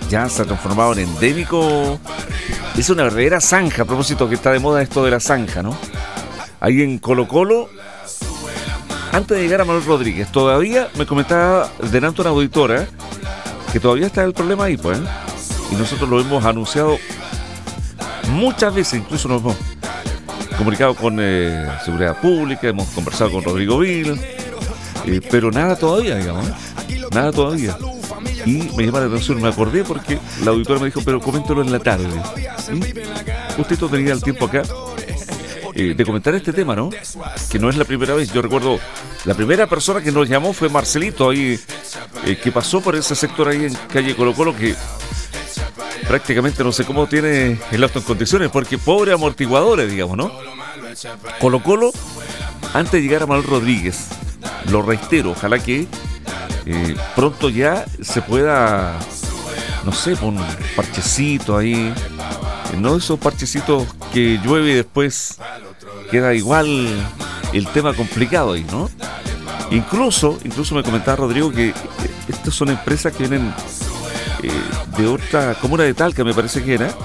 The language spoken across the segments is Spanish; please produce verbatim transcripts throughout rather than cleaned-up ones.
ya se ha transformado en endémico. Es una verdadera zanja, a propósito que está de moda esto de la zanja, ¿no? Ahí en Colo Colo, antes de llegar a Manuel Rodríguez, todavía me comentaba delante una auditora que todavía está el problema ahí, pues, ¿eh? Y nosotros lo hemos anunciado muchas veces, incluso nos hemos comunicado con eh, Seguridad Pública, hemos conversado con Rodrigo Vil, eh, pero nada todavía, digamos, ¿eh? Nada todavía. Y me llama la atención, me acordé porque la auditora me dijo, pero coméntalo en la tarde. ¿Sí? Justito tenía el tiempo acá eh, de comentar este tema, ¿no? Que no es la primera vez. Yo recuerdo, la primera persona que nos llamó fue Marcelito, ahí eh, que pasó por ese sector ahí en calle Colo Colo, que prácticamente no sé cómo tiene el auto en condiciones, porque pobre amortiguadores, digamos, ¿no? Colo Colo, antes de llegar a Manuel Rodríguez, lo reitero, ojalá que eh, pronto ya se pueda, no sé, poner un parchecito ahí, no esos parchecitos que llueve y después queda igual el tema complicado ahí, ¿no? Incluso, incluso me comentaba Rodrigo que eh, estas son empresas que vienen eh, de otra comuna de Talca, me parece que era.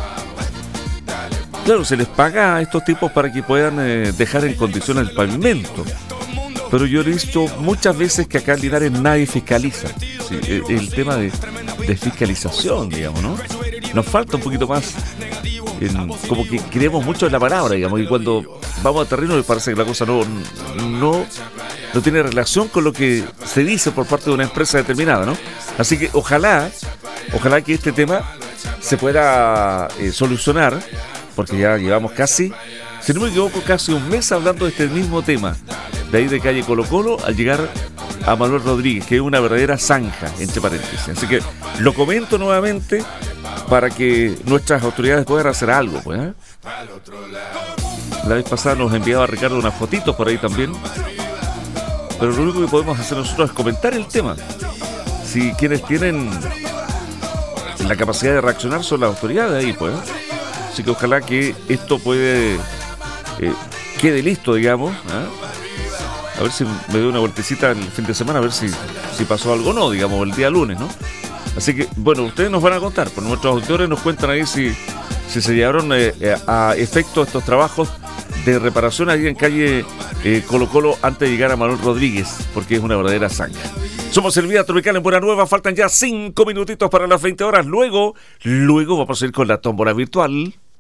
Claro, se les paga a estos tipos para que puedan eh, dejar en condiciones el pavimento. Pero yo he visto muchas veces que acá en Linares nadie fiscaliza. Sí, el, el tema de, de fiscalización, digamos, ¿no? Nos falta un poquito más. En, como que creemos mucho en la palabra, digamos, y cuando vamos a terreno me parece que la cosa no, no, no tiene relación con lo que se dice por parte de una empresa determinada, ¿no? Así que ojalá, ojalá que este tema se pueda eh, solucionar, porque ya llevamos casi, si no me equivoco, casi un mes hablando de este mismo tema, de ahí de calle Colo Colo, al llegar a Manuel Rodríguez, que es una verdadera zanja, entre paréntesis. Así que lo comento nuevamente para que nuestras autoridades puedan hacer algo, pues, ¿eh? La vez pasada nos enviaba Ricardo unas fotitos por ahí también, pero lo único que podemos hacer nosotros es comentar el tema. Si quienes tienen la capacidad de reaccionar son las autoridades ahí, pues, ¿eh? Así que ojalá que esto puede eh, quede listo, digamos, ¿eh? A ver si me doy una vueltecita el fin de semana, a ver si, si pasó algo o no, digamos, el día lunes, ¿no? Así que, bueno, ustedes nos van a contar, por nuestros auditores nos cuentan ahí si, si se llevaron eh, a efecto estos trabajos de reparación ahí en calle eh, Colo Colo antes de llegar a Manuel Rodríguez, porque es una verdadera zanja. Somos el Vida Tropical en Buena Nueva, faltan ya cinco minutitos para las veinte horas, luego, luego vamos a ir con la tómbola virtual.